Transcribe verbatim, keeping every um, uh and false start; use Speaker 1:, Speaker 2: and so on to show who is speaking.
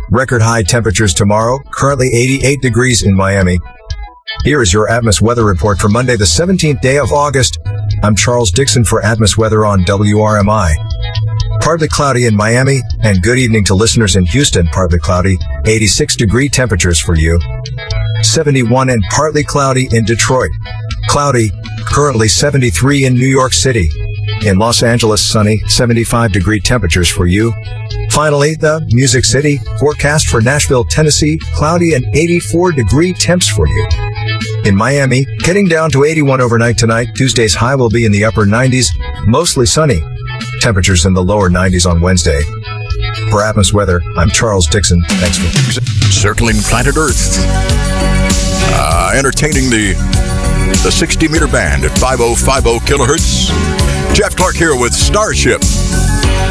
Speaker 1: Record high temperatures tomorrow, currently eighty-eight degrees in Miami. Here is your Atmos weather report for Monday, the seventeenth day of August. I'm Charles Dixon for Atmos Weather on W R M I. Partly cloudy in Miami, and good evening to listeners in Houston. Partly cloudy, eighty-six degree temperatures for you. seventy-one and partly cloudy in Detroit. Cloudy, currently seventy-three in New York City. In Los Angeles, sunny, seventy-five degree temperatures for you. Finally, the Music City forecast for Nashville, Tennessee, cloudy and eighty-four degree temps for you. In Miami, getting down to eighty-one overnight tonight. Tuesday's high will be in the upper nineties, mostly sunny. Temperatures in the lower nineties on Wednesday. For Atmos Weather, I'm Charles Dixon. Thanks for
Speaker 2: circling planet Earth, uh, entertaining the the sixty meter band at five thousand fifty kilohertz. Jeff Clark here with Starship.